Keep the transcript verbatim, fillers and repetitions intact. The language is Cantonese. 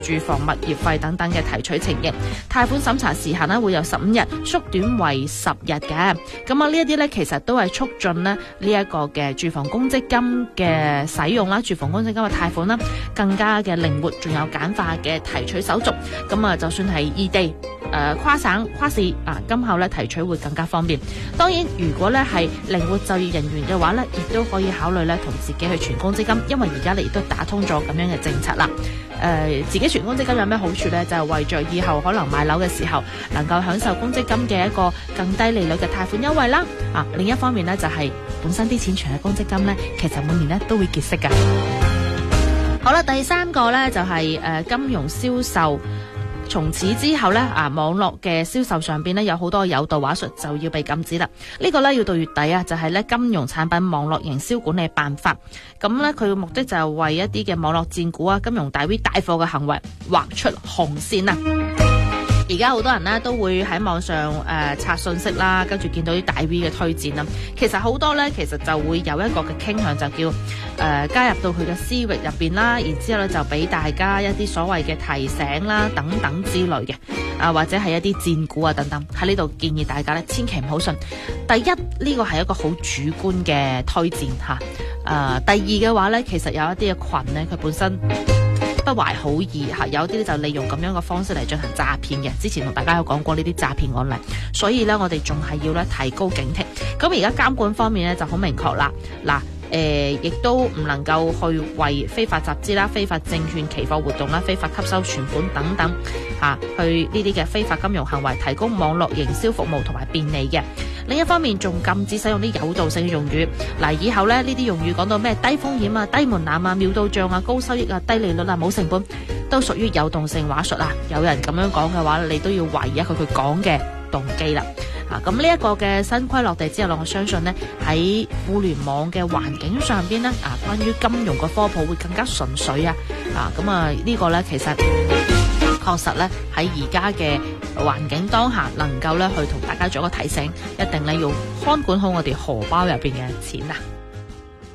住房物業費等等嘅提取情形，貸款審查時限呢會有十五日縮短為十日嘅。咁啊呢一啲呢，其實都係促進呢呢一個嘅住房公積金嘅使用啦，住房公積金嘅貸款啦，更加嘅靈活，仲有簡化嘅提取手續。咁啊，就算係異地誒、呃、跨省跨市啊，今後呢提取會更加方便。當然，如果呢係靈活就業人員嘅話呢，亦都可以考慮呢同自己去存公積金，因為而家你亦都打通咗咁樣嘅政策啦。誒、呃、自己存公積金有咩好處呢？就係、是、為着以後可能買樓嘅時候能夠享受公積金嘅一個更低利率嘅貸款優惠啦。啊，另一方面呢，就係、是、本身啲錢存喺公積金呢，其實每年呢都會結息㗎。好啦，第三個呢，就係、是、誒、呃、金融銷售。從此之後呢，啊網絡嘅銷售上邊呢，有好多誘導話術就要被禁止啦。呢、這個呢，要到月底啊，就係呢金融產品網絡營銷管理辦法。咁呢，佢嘅目的就係為一啲嘅網絡戰股啊、金融大 V 帶貨嘅行為劃出紅線啊。而家好多人呢都會喺網上誒刷信息啦，跟住見到啲大 V 嘅推薦啦。其實好多呢，其實就會有一個嘅傾向，就叫誒、呃、加入到佢嘅私域入邊啦，然之後咧就俾大家一啲所謂嘅提醒啦等等之類嘅，啊或者係一啲戰股啊等等。喺呢度建議大家咧千祈唔好信。第一，呢個係一個好主觀嘅推薦嚇。誒、呃、第二嘅話呢，其實有一啲嘅群呢，佢本身不懷好意嚇，有啲就利用咁樣嘅方式嚟進行詐騙嘅。之前同大家有講過呢啲詐騙案例，所以咧我哋仲係要咧提高警惕。咁而家監管方面咧就好明確啦，嗱誒，亦都唔能夠去為非法集資啦、非法證券期貨活動啦、非法吸收存款等等嚇、啊，去呢啲嘅非法金融行為提供網絡營銷服務同埋便利嘅。另一方面，仲禁止使用啲誘導性嘅用語。嗱，以後咧呢啲用語講到咩低風險啊、低門檻啊、秒到帳啊、高收益啊、低利率啊、冇成本，都屬於誘導性話術啊。有人咁樣講嘅話，你都要懷疑一佢佢講嘅動機啦。啊，咁呢一個嘅新規落地之後，我相信呢喺互聯網嘅環境上邊呢，啊，關於金融嘅科普會更加純粹啊。啊，咁啊呢個呢，其實確實呢喺而家嘅環境當下，能夠呢去同大家做一個提醒，一定呢要看管好我哋荷包入邊嘅錢啊。